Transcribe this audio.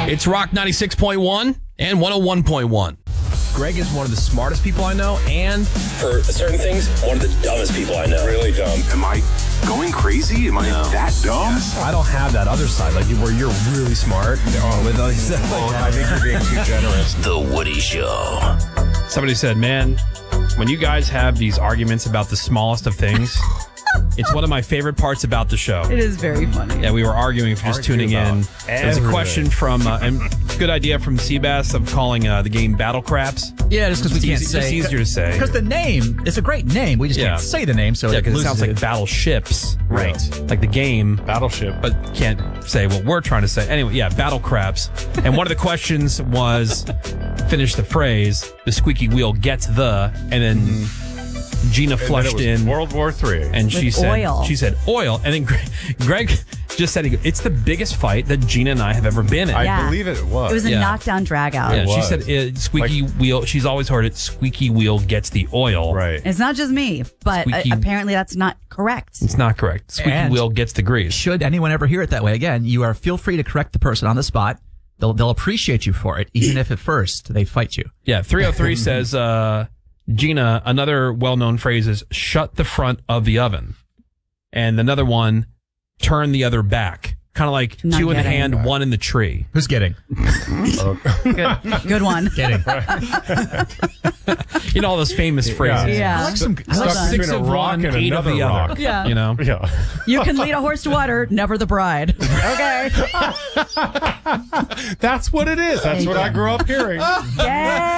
It's Rock 96.1 and 101.1. Greg is one of the smartest people I know, and For certain things, one of the dumbest people I know. Really dumb. Am I going crazy? Am I that dumb? I don't have that other side, like where you're really smart. I think you're being too generous. The Woody Show. Somebody said, man, when you guys have these arguments about the smallest of things, it's one of my favorite parts about the show. It is very funny. Yeah, we were arguing for just tuning in. There's a question from, and good idea from Seabass of calling the game Battle Craps. Yeah, just because we can't say. It's easier to say. Because the name, it's a great name. We just can't say the name, so yeah, it because it loses sounds like battleships. Right. Like the game. Battleship. But can't say what we're trying to say. Anyway, yeah, Battle Craps. And one of the questions was, finish the phrase, the squeaky wheel gets the, and then Gina flushed in World War III. and she With said oil. oil, and then Greg just said it's the biggest fight that Gina and I have ever been in. I believe it was. It was a Yeah. knockdown drag out. Yeah, she was. said squeaky wheel. She's always heard it. Squeaky wheel gets the oil. Right. It's not just me, but Squeaky- apparently that's not correct. It's not correct. Squeaky And- wheel gets the grease. Should anyone ever hear it that way again, you are feel free to correct the person on the spot. They'll appreciate you for it, even if at first they fight you. Yeah, 303 says, Gina, another well-known phrase is shut the front of the oven. And another one, turn the other back. Kind of like Not two in the getting. hand, one in the tree. Who's getting? Good one. Getting. You know all those famous phrases. Yeah. I like some. I like Stuck some Six between a of rock one, and 8 of another the rock. other. Yeah. You know? Yeah. You can lead a horse to water, never the bride. Okay. That's what it is. That's what I grew up hearing. Yeah.